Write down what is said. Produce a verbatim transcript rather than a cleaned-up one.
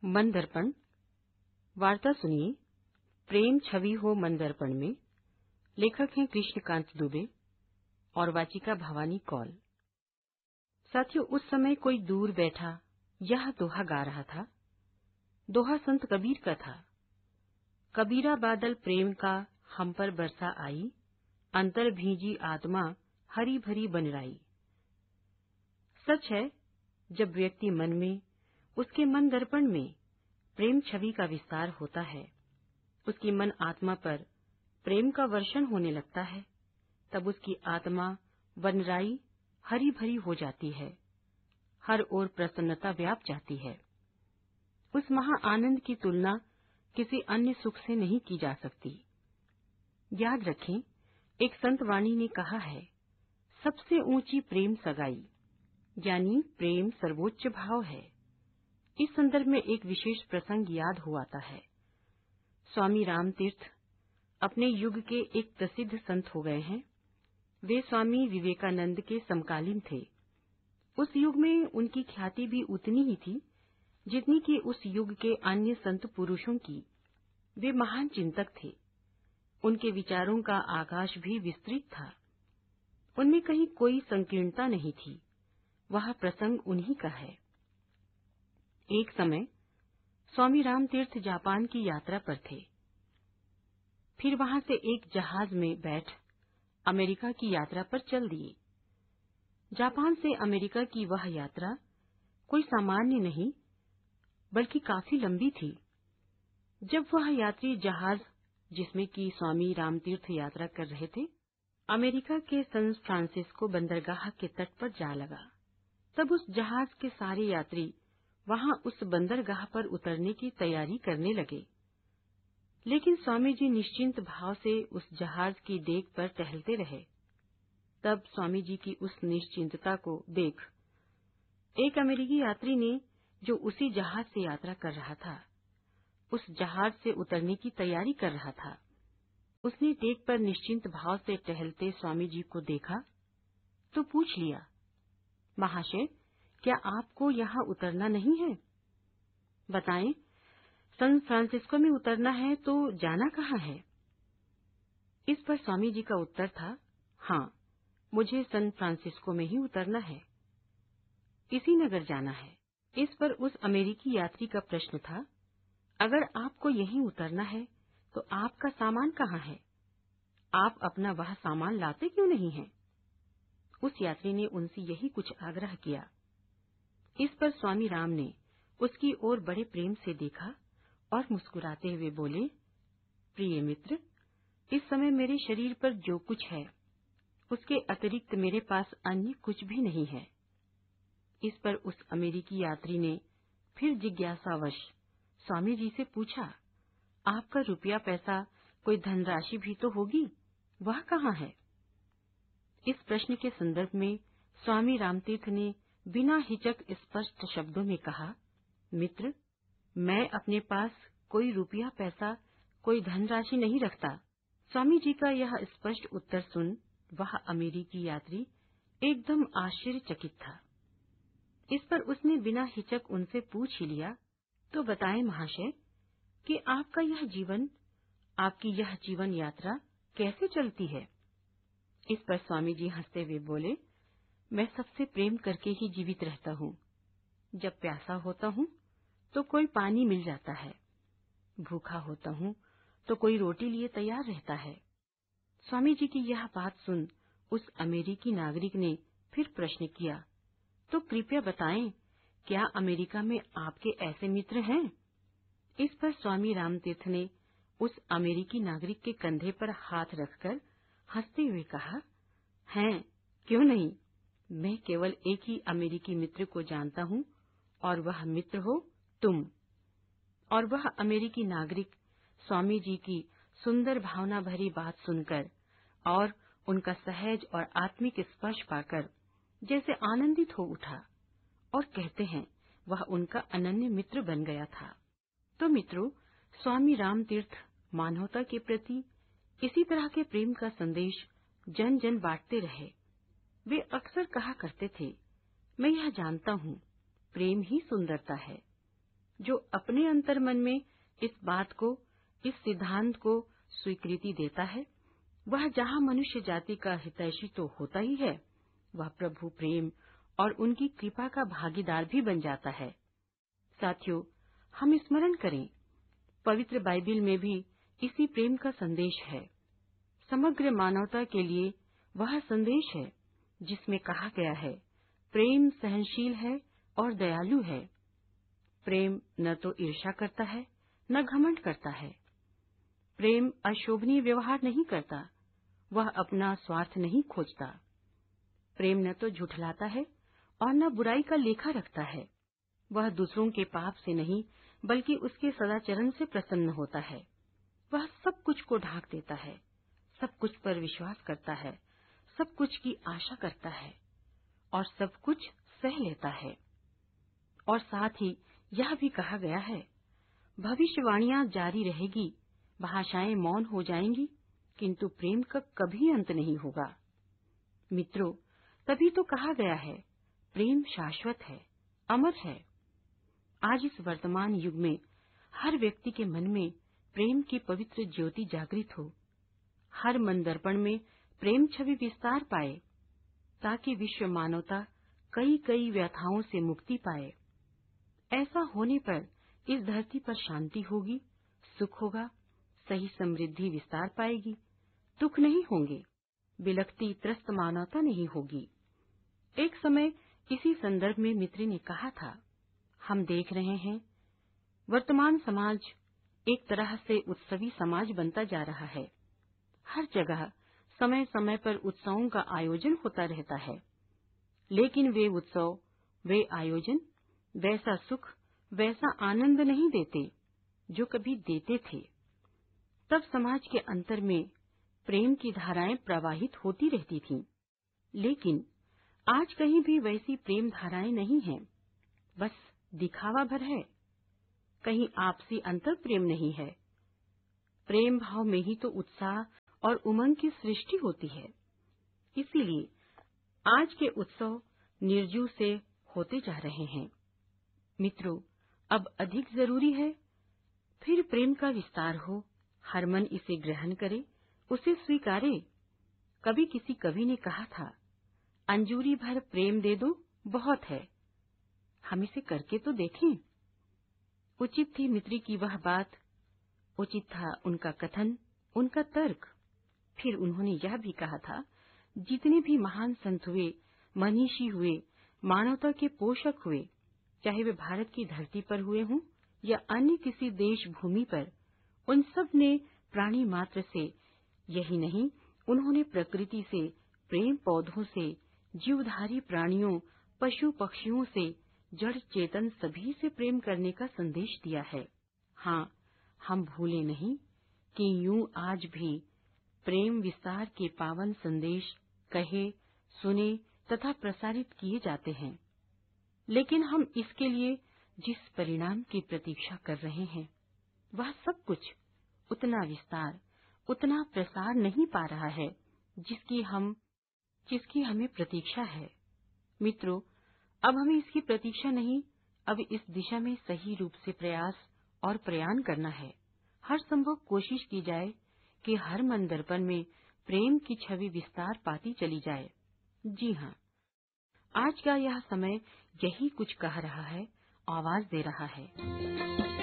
मन दर्पण वार्ता सुनिए। प्रेम छवि हो मन दर्पण में। लेखक हैं कृष्णकांत दुबे और वाचिका भवानी कौल। साथियों, उस समय कोई दूर बैठा यह दोहा गा रहा था। दोहा संत कबीर का था। कबीरा बादल प्रेम का हम पर बरसा आई, अंतर भींजी आत्मा हरी भरी बनराई। सच है, जब व्यक्ति मन में, उसके मन दर्पण में प्रेम छवि का विस्तार होता है, उसकी मन आत्मा पर प्रेम का वर्षण होने लगता है, तब उसकी आत्मा बनराई हरी भरी हो जाती है, हर ओर प्रसन्नता व्याप जाती है। उस महा आनंद की तुलना किसी अन्य सुख से नहीं की जा सकती। याद रखें, एक संत वाणी ने कहा है, सबसे ऊंची प्रेम सगाई, यानी प्रेम सर्वोच्च भाव है। इस संदर्भ में एक विशेष प्रसंग याद हो आता है। स्वामी रामतीर्थ अपने युग के एक प्रसिद्ध संत हो गए हैं। वे स्वामी विवेकानंद के समकालीन थे। उस युग में उनकी ख्याति भी उतनी ही थी जितनी कि उस युग के अन्य संत पुरुषों की। वे महान चिंतक थे। उनके विचारों का आकाश भी विस्तृत था। उनमें कहीं कोई संकीर्णता नहीं थी। वह प्रसंग उन्हीं का है। एक समय स्वामी रामतीर्थ जापान की यात्रा पर थे। फिर वहां से एक जहाज में बैठ अमेरिका की यात्रा पर चल दिए। जापान से अमेरिका की वह यात्रा कोई सामान्य नहीं, बल्कि काफी लंबी थी। जब वह यात्री जहाज जिसमें कि स्वामी रामतीर्थ यात्रा कर रहे थे, अमेरिका के सैन फ्रांसिस्को बंदरगाह के तट पर जा लगा, तब उस जहाज के सारे यात्री वहां उस बंदरगाह पर उतरने की तैयारी करने लगे। लेकिन स्वामी जी निश्चिंत भाव से उस जहाज की डेक पर टहलते रहे। तब स्वामी जी की उस निश्चिंतता को देख एक अमेरिकी यात्री ने, जो उसी जहाज से यात्रा कर रहा था, उस जहाज से उतरने की तैयारी कर रहा था, उसने डेक पर निश्चिंत भाव से टहलते स्वामी जी को देखा तो पूछ लिया, महाशय, क्या आपको यहाँ उतरना नहीं है? बताएं, सैन फ्रांसिस्को में उतरना है तो जाना कहाँ है? इस पर स्वामी जी का उत्तर था, हाँ, मुझे सैन फ्रांसिस्को में ही उतरना है, इसी नगर जाना है। इस पर उस अमेरिकी यात्री का प्रश्न था, अगर आपको यहीं उतरना है तो आपका सामान कहाँ है? आप अपना वह सामान लाते क्यों नहीं हैं? उस यात्री ने उनसे यही कुछ आग्रह किया। इस पर स्वामी राम ने उसकी ओर बड़े प्रेम से देखा और मुस्कुराते हुए बोले, प्रिय मित्र, इस समय मेरे शरीर पर जो कुछ है उसके अतिरिक्त मेरे पास अन्य कुछ भी नहीं है। इस पर उस अमेरिकी यात्री ने फिर जिज्ञासावश स्वामी जी से पूछा, आपका रुपया पैसा कोई धनराशि भी तो होगी, वह कहाँ है? इस प्रश्न के संदर्भ में स्वामी रामतीर्थ ने बिना हिचक स्पष्ट शब्दों में कहा, मित्र, मैं अपने पास कोई रुपया पैसा कोई धनराशि नहीं रखता। स्वामी जी का यह स्पष्ट उत्तर सुन वह अमेरिकी यात्री एकदम आश्चर्यचकित था। इस पर उसने बिना हिचक उनसे पूछ ही लिया, तो बताएं महाशय कि आपका यह जीवन, आपकी यह जीवन यात्रा कैसे चलती है? इस पर स्वामी जी हंसते हुए बोले, मैं सबसे प्रेम करके ही जीवित रहता हूँ। जब प्यासा होता हूँ तो कोई पानी मिल जाता है, भूखा होता हूँ तो कोई रोटी लिए तैयार रहता है। स्वामी जी की यह बात सुन उस अमेरिकी नागरिक ने फिर प्रश्न किया, तो कृपया बताएं, क्या अमेरिका में आपके ऐसे मित्र हैं? इस पर स्वामी रामतीर्थ ने उस अमेरिकी नागरिक के कंधे पर हाथ रखकर हंसते हुए कहा, हैं, क्यों नहीं, मैं केवल एक ही अमेरिकी मित्र को जानता हूँ और वह मित्र हो तुम। और वह अमेरिकी नागरिक स्वामी जी की सुंदर भावना भरी बात सुनकर और उनका सहज और आत्मिक स्पर्श पाकर जैसे आनंदित हो उठा और कहते हैं वह उनका अनन्य मित्र बन गया था। तो मित्रों, स्वामी रामतीर्थ मानवता के प्रति इसी तरह के प्रेम का संदेश जन जन बांटते रहे। वे अक्सर कहा करते थे, मैं यह जानता हूँ, प्रेम ही सुंदरता है। जो अपने अंतर मन में इस बात को, इस सिद्धांत को स्वीकृति देता है, वह जहाँ मनुष्य जाति का हितैषी तो होता ही है, वह प्रभु प्रेम और उनकी कृपा का भागीदार भी बन जाता है। साथियों, हम स्मरण करें, पवित्र बाइबिल में भी इसी प्रेम का संदेश है। समग्र मानवता के लिए वह संदेश है जिसमें कहा गया है, प्रेम सहनशील है और दयालु है। प्रेम न तो ईर्ष्या करता है, न घमंड करता है। प्रेम अशोभनीय व्यवहार नहीं करता, वह अपना स्वार्थ नहीं खोजता। प्रेम न तो झुठलाता है और न बुराई का लेखा रखता है। वह दूसरों के पाप से नहीं, बल्कि उसके सदाचरण से प्रसन्न होता है। वह सब कुछ को ढांक देता है, सब कुछ पर विश्वास करता है, सब कुछ की आशा करता है और सब कुछ सह लेता है। और साथ ही यह भी कहा गया है, भविष्यवाणियां जारी रहेगी, भाषाएं मौन हो जाएंगी, किंतु प्रेम का कभी अंत नहीं होगा। मित्रों, तभी तो कहा गया है, प्रेम शाश्वत है, अमर है। आज इस वर्तमान युग में हर व्यक्ति के मन में प्रेम की पवित्र ज्योति जागृत हो, हर मन दर्पण में प्रेम छवि विस्तार पाए, ताकि विश्व मानवता कई कई व्यथाओं से मुक्ति पाए। ऐसा होने पर इस धरती पर शांति होगी, सुख होगा, सही समृद्धि विस्तार पाएगी, दुख नहीं होंगे, बिलखती त्रस्त मानवता नहीं होगी। एक समय इसी संदर्भ में मित्र ने कहा था, हम देख रहे हैं वर्तमान समाज एक तरह से उत्सवी समाज बनता जा रहा है। हर जगह समय समय पर उत्सवों का आयोजन होता रहता है, लेकिन वे उत्सव, वे आयोजन वैसा सुख, वैसा आनंद नहीं देते जो कभी देते थे। तब समाज के अंतर में प्रेम की धाराएं प्रवाहित होती रहती थीं, लेकिन आज कहीं भी वैसी प्रेम धाराएं नहीं हैं, बस दिखावा भर है। कहीं आपसी अंतर प्रेम नहीं है। प्रेम भाव में ही तो उत्साह और उमंग की सृष्टि होती है। इसीलिए आज के उत्सव निर्जीव से होते जा रहे हैं। मित्रों, अब अधिक जरूरी है फिर प्रेम का विस्तार हो, हर मन इसे ग्रहण करे, उसे स्वीकारे। कभी किसी कवि ने कहा था, अंजूरी भर प्रेम दे दो बहुत है, हम इसे करके तो देखें। उचित थी मित्री की वह बात, उचित था उनका कथन, उनका तर्क। फिर उन्होंने यह भी कहा था, जितने भी महान संत हुए, मनीषी हुए, मानवता के पोषक हुए, चाहे वे भारत की धरती पर हुए हों या अन्य किसी देश भूमि पर, उन सब ने प्राणी मात्र से, यही नहीं, उन्होंने प्रकृति से, प्रेम पौधों से, जीवधारी प्राणियों, पशु पक्षियों से, जड़ चेतन सभी से प्रेम करने का संदेश दिया है। हाँ, हम भूले नहीं कि यूं आज भी प्रेम विस्तार के पावन संदेश कहे, सुने तथा प्रसारित किए जाते हैं। लेकिन हम इसके लिए जिस परिणाम की प्रतीक्षा कर रहे हैं, वह सब कुछ उतना विस्तार, उतना प्रसार नहीं पा रहा है जिसकी हम जिसकी हमें प्रतीक्षा है। मित्रों, अब हमें इसकी प्रतीक्षा नहीं, अब इस दिशा में सही रूप से प्रयास और प्रयाण करना है। हर संभव कोशिश की जाए कि हर मन दर्पण में प्रेम की छवि विस्तार पाती चली जाए। जी हाँ, आज का यह समय यही कुछ कह रहा है, आवाज दे रहा है।